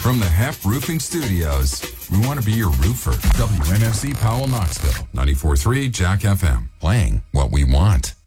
From the Hep Roofing Studios, we want to be your roofer. WNFC Powell, Knoxville, 94.3 Jack FM. Playing what we want.